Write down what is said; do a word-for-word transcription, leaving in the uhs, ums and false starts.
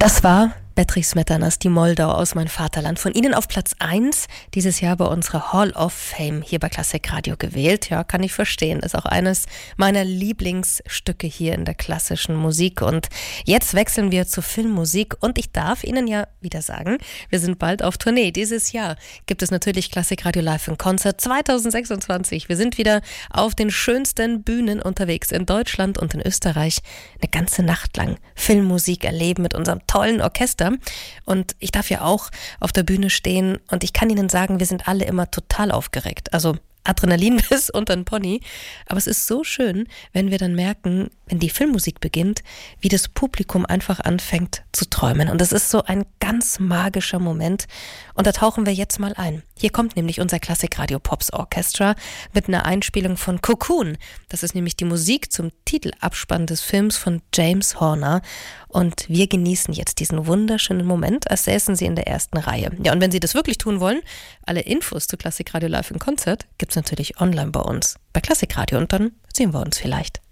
Das war Beatrice Smetanas, die Moldau aus Mein Vaterland. Von Ihnen auf Platz eins dieses Jahr bei unserer Hall of Fame hier bei Klassik Radio gewählt. Ja, kann ich verstehen. Ist auch eines meiner Lieblingsstücke hier in der klassischen Musik. Und jetzt wechseln wir zur Filmmusik. Und ich darf Ihnen ja wieder sagen, wir sind bald auf Tournee. Dieses Jahr gibt es natürlich Klassik Radio Live in Concert zwanzig sechsundzwanzig. Wir sind wieder auf den schönsten Bühnen unterwegs in Deutschland und in Österreich. Eine ganze Nacht lang Filmmusik erleben mit unserem tollen Orchester. Und ich darf ja auch auf der Bühne stehen und ich kann Ihnen sagen, wir sind alle immer total aufgeregt. Also Adrenalin bis unter den Pony. Aber es ist so schön, wenn wir dann merken, wenn die Filmmusik beginnt, wie das Publikum einfach anfängt zu träumen. Und das ist so ein ganz magischer Moment. Und da tauchen wir jetzt mal ein. Hier kommt nämlich unser Klassik Radio Pops Orchestra mit einer Einspielung von Cocoon. Das ist nämlich die Musik zum Titelabspann des Films von James Horner. Und wir genießen jetzt diesen wunderschönen Moment, als säßen Sie in der ersten Reihe. Ja, und wenn Sie das wirklich tun wollen, alle Infos zu Klassik Radio Live in Concert gibt's natürlich online bei uns, bei Klassik Radio. Und dann sehen wir uns vielleicht.